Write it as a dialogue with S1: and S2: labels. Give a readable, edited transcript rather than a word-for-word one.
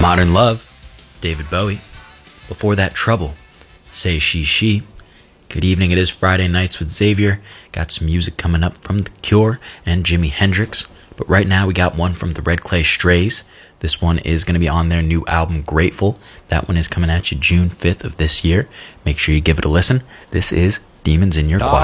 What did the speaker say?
S1: Modern Love, David Bowie. Before that, Trouble, Say She. Good evening, it is Friday Nights with Xavier. Got some music coming up from The Cure and Jimi Hendrix. But right now we got one from the Red Clay Strays. This one is going to be on their new album, Grateful. That one is coming at you June 5th of this year. Make sure you give it a listen. This is Demons in Your Choir.